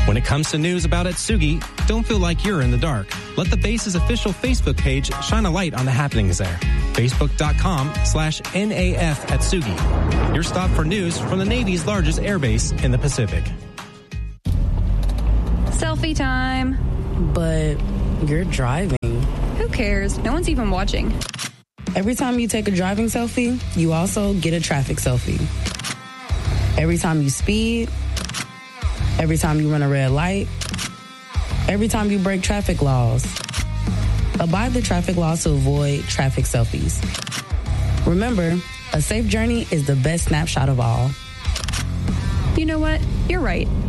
When it comes to news about Atsugi, don't feel like you're in the dark. Let the base's official Facebook page shine a light on the happenings there. Facebook.com/NAF Atsugi. Your stop for news from the Navy's largest airbase in the Pacific. Selfie time. But you're driving. Who cares? No one's even watching. Every time you take a driving selfie, you also get a traffic selfie. Every time you speed, every time you run a red light, every time you break traffic laws. Abide the traffic laws to avoid traffic selfies. Remember, a safe journey is the best snapshot of all. You know what? You're right.